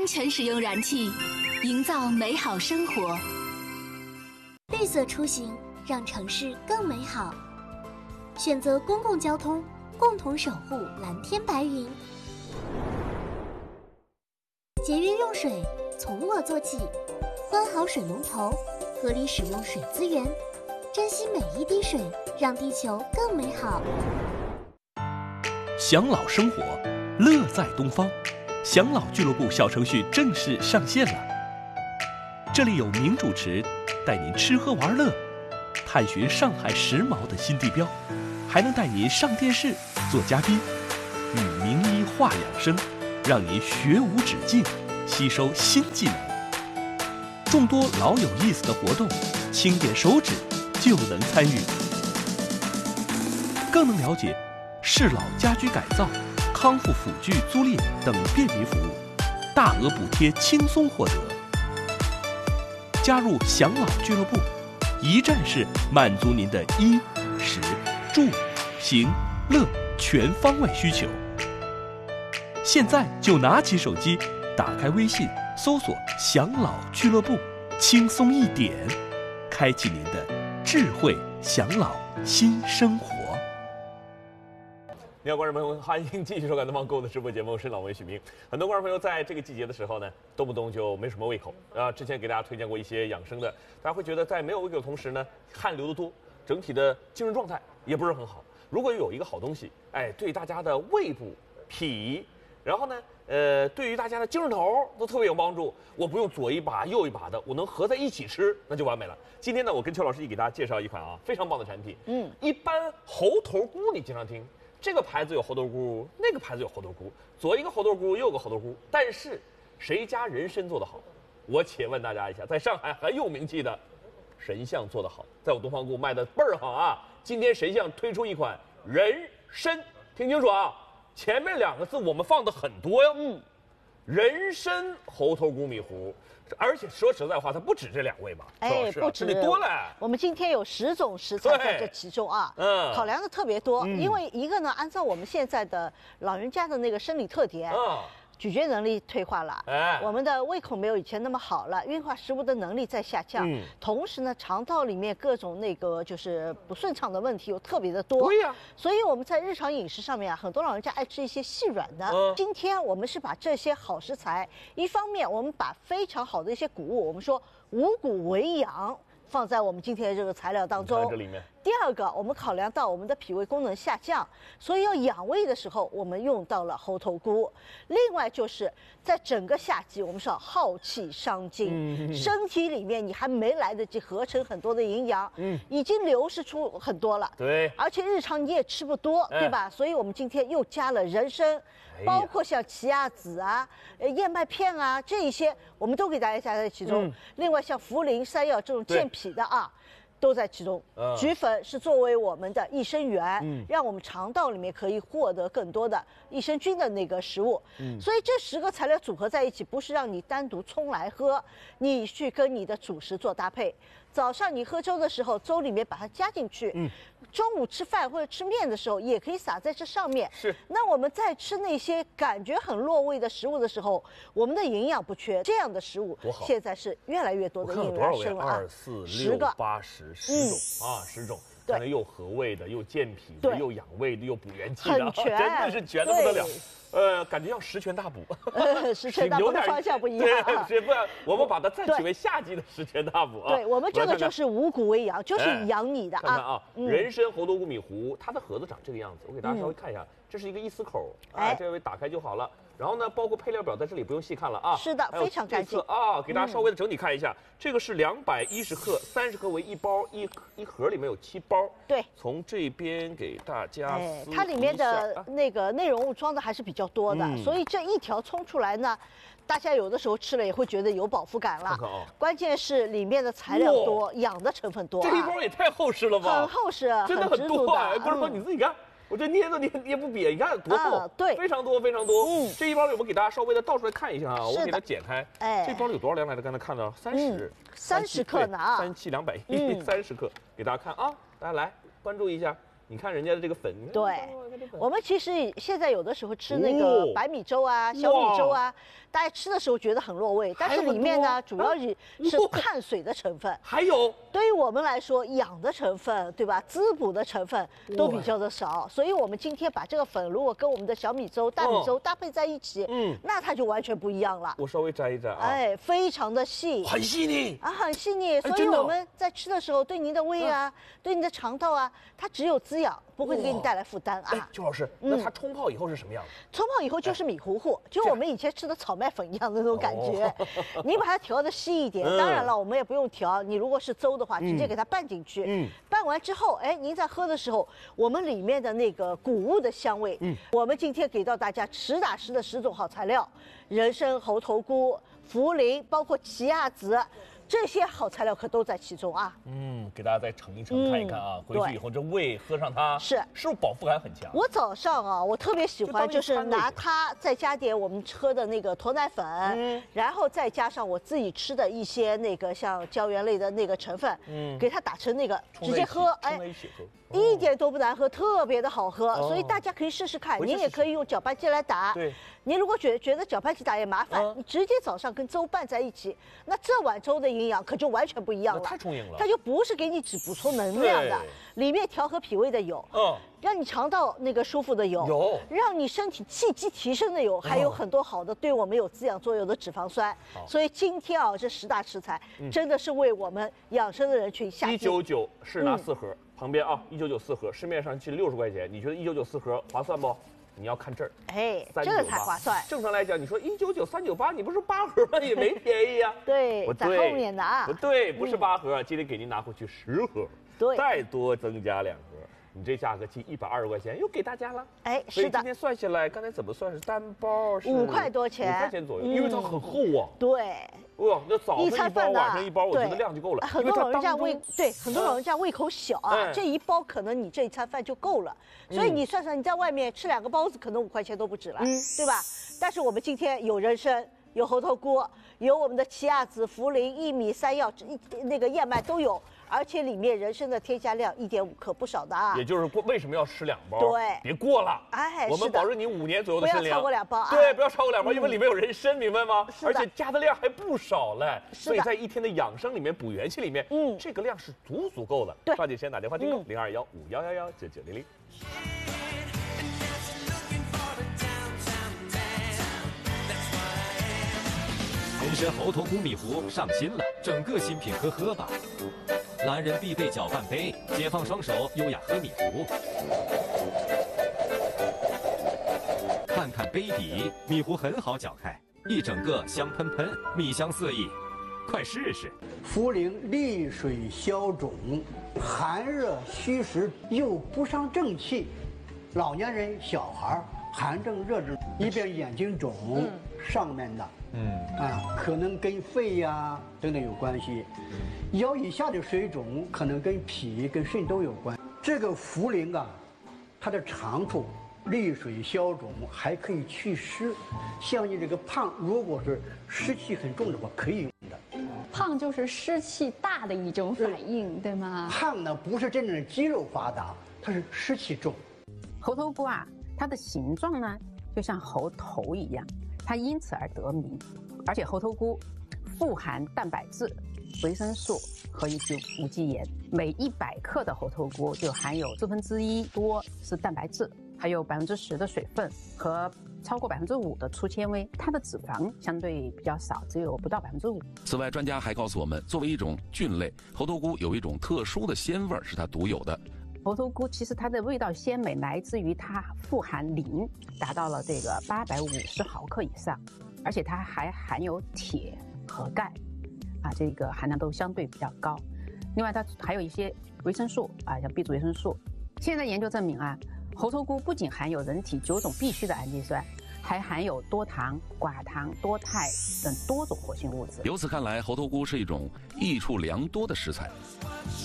全使用燃气，营造美好生活。 绿色出行，让城市更美好。选择公共交通，共同守护蓝天白云。节约用水，从我做起。关好水龙头，合理使用水资源，珍惜每一滴水，让地球更美好。 享老生活，乐在东方。享老俱乐部小程序正式上线了。这里有名主持带您吃喝玩乐，探寻上海时髦的新地标，还能带您上电视做嘉宾，与名医话养生，让您学无止境，吸收新技能。众多老有意思的活动，轻点手指就能参与，更能了解适老家居改造、康复辅具租赁等便民服务，大额补贴轻松获得。加入享老俱乐部，一站式满足您的衣、食、住、行、乐全方位需求。现在就拿起手机，打开微信，搜索享老俱乐部，轻松一点，开启您的智慧享老新生活。 你好，观众朋友们，欢迎继续收看《东方购物》的直播节目，我是老文许明。很多观众朋友在这个季节的时候呢，动不动就没什么胃口啊。之前给大家推荐过一些养生的，大家会觉得在没有胃口的同时呢，汗流得多，整体的精神状态也不是很好。如果有一个好东西，对大家的胃部、脾，然后呢，对于大家的精神头都特别有帮助。我不用左一把右一把的，我能合在一起吃，那就完美了。今天呢，我跟邱老师一起给大家介绍一款非常棒的产品。一般猴头菇你经常听。这个牌子有猴头菇，那个牌子有猴头菇，左一个猴头菇，右个猴头菇，但是谁家人参做得好？我且问大家一下，在上海很有名气的神象做得好，在我东方购物卖的倍儿好啊！今天神象推出一款人参，听清楚啊，前面2个字我们放的很多哟。人参猴头菇米糊。而且说实在话，它不止这2味吧？ 不止， 这多了。 我们今天有10种食材在这其中啊，考量的特别多。因为一个呢，按照我们现在的老人家的那个生理特点，咀嚼能力退化了，我们的胃口没有以前那么好了，运化食物的能力在下降，同时呢，肠道里面各种那个就是不顺畅的问题又特别的多。 对呀， 所以我们在日常饮食上面啊，很多老人家爱吃一些细软的。今天我们是把这些好食材，一方面我们把非常好的一些谷物，我们说五谷为养，放在我们今天的这个材料当中。 这里面。 第二个，我们考量到我们的脾胃功能下降，所以要养胃的时候，我们用到了猴头菇。另外就是在整个夏季，我们说耗气伤精，身体里面你还没来得及合成很多的营养，已经流失出很多了。 对， 而且日常你也吃不多，对吧？所以我们今天又加了人参，包括像奇亚籽啊、燕麦片啊这一些，我们都给大家加在其中。另外像茯苓、山药这种健脾的啊。都在其中，菊粉是作为我们的益生元，让我们肠道里面可以获得更多的益生菌的那个食物。所以这10个材料组合在一起，不是让你单独冲来喝，你去跟你的主食做搭配。早上你喝粥的时候，粥里面把它加进去。中午吃饭或者吃面的时候，也可以撒在这上面。 是。那我们在吃那些感觉很落胃的食物的时候，我们的营养不缺，这样的食物现在是越来越多的应运而生了啊。 2、4、6、8、10种啊，10种。对，又和胃的，又健脾的，又养胃的，又补元气的， 很全， 真的是全的不得了。感觉要十全大补。 十全大补的方向不一样。 对，不然我们把它暂取为夏季的十全大补啊。 对，我们这个就是五谷为养，就是养你的啊。 看看啊，人参猴头菇米糊，它的盒子长这个样子，我给大家稍微看一下，这是一个1丝口，这位打开就好了。然后呢，包括配料表在这里不用细看了啊。 是的，非常干净啊。给大家稍微的整体看一下，这个是210克，30克为1包，一盒里面有7包。 对， 从这边给大家它里面的那个内容物装的还是比较多的，所以这一条冲出来呢，大家有的时候吃了也会觉得有饱腹感了。关键是里面的材料多，养的成分多。 这一包也太厚实了吧？ 很厚实， 真的很多啊！观众朋友你自己看。我这捏都捏不瘪，你看多厚， 对， 非常多非常多。这一包里我们给大家稍微的倒出来看一下啊，我给它剪开。这包里有多少量来着？刚才看到30 克呢啊 ，37、210 30克，给大家看啊，大家来关注一下。你看人家的这个粉， 对，我们其实现在有的时候吃那个白米粥啊、小米粥啊， 大家吃的时候觉得很落味，但是里面呢主要是碳水的成分。 还有， 对于我们来说，养的成分，对吧？滋补的成分都比较的少，所以我们今天把这个粉如果跟我们的小米粥、大米粥搭配在一起，那它就完全不一样了。 我稍微摘一摘啊， 哎，非常的细， 很细腻啊，很细腻。所以我们在吃的时候，对您的胃啊，对你的肠道啊，它只有滋养，不会给你带来负担啊。 邱老师，那它冲泡以后是什么样的？ 冲泡以后就是米糊糊，就我们以前吃的炒麦粉一样的那种感觉。你把它调的细一点，当然了，我们也不用调。你如果是粥的话，直接给它拌进去。拌完之后，哎，您在喝的时候，我们里面的那个谷物的香味，我们今天给到大家实打实的10种好材料：人参、猴头菇、茯苓，包括奇亚籽。这些好材料可都在其中啊！ 给大家再盛一盛，看一看啊。回去以后这胃喝上它，是不是饱腹感很强？ 我早上啊，我特别喜欢就是拿它再加点我们喝的那个驼奶粉，然后再加上我自己吃的一些那个像胶原类的那个成分，给它打成那个直接喝，哎，一点都不难喝，特别的好喝。所以大家可以试试看，您也可以用搅拌机来打。对，您如果觉得搅拌机打也麻烦，你直接早上跟粥拌在一起，那这碗粥的营养可就完全不一样了， 太充盈了。 它就不是给你只补充能量的，里面调和脾胃的有，让你肠道那个舒服的有，让你身体气机提升的有，还有很多好的对我们有滋养作用的脂肪酸。所以今天啊，这10大食材真的是为我们养生的人群下定。 199是拿4盒，旁边啊199 4盒，市面上近60块钱，你觉得199 4盒划算不？你要看这儿， 哎，这个才划算。 正常来讲，你说199、398，你不是8盒吗？也没便宜啊。 对，在后面的啊。 不对，不是8盒，今天给您拿回去10盒， 对， 再多增加2盒，你这价格近120块钱又给大家了。 哎， 是的。所以今天算下来，刚才怎么算是单包是 5块多钱，5 块钱左右，因为它很厚啊。 对。 哇，那早上1包，晚上1包，我觉得量就够了。 很多老人家很多老人家胃口小啊，这一包可能你这一餐饭就够了。所以你算算，你在外面吃2个包子，可能5块钱都不止了，对吧？但是我们今天有人参，有猴头菇，有我们的奇亚籽、茯苓、薏米、山药，那个燕麦都有。而且里面人参的添加量1.5克，不少的啊。 也就是为什么要吃2包？ 对， 别过了。 哎， 我们保证你5年左右的参量， 不要超过2包啊。 对，不要超过2包，因为里面有人参，明白吗？ 而且加的量还不少嘞。所以在一天的养生里面，补元气里面，这个量是足够的。 对， 抓紧时间打电话订购021511199900。 人参猴头菇米糊上新了，整个新品喝吧。男人必备搅拌杯，解放双手，优雅喝米糊。看看杯底，米糊很好搅开，一整个香喷喷，米香四溢，快试试。 茯苓利水消肿，寒热虚实又不伤正气，老年人、小孩寒症、热症，一边眼睛肿，上面的。可能跟肺呀等等有关系，腰以下的水肿可能跟脾、跟肾都有关。这个茯苓啊，它的长处利水消肿，还可以祛湿。像你这个胖，如果是湿气很重的话，可以用的。 胖就是湿气大的一种反应，对吗？ 胖呢不是真正的肌肉发达，它是湿气重。 猴头菇啊，它的形状呢就像猴头一样。它因此而得名，而且猴头菇富含蛋白质、维生素和一些无机盐。每100克的猴头菇就含有1/4多是蛋白质，还有10%的水分和超过5%的粗纤维。它的脂肪相对比较少，只有不到5%。 此外，专家还告诉我们，作为一种菌类，猴头菇有一种特殊的鲜味是它独有的。 猴头菇其实它的味道鲜美来自于它富含磷，达到了这个850毫克以上，而且它还含有铁和钙，这个含量都相对比较高。另外它还有一些维生素像 B 族维生素。现在研究证明猴头菇不仅含有人体9种必需的氨基酸，还含有多糖、寡糖、多肽等多种活性物质。 由此看来，猴头菇是一种益处良多的食材。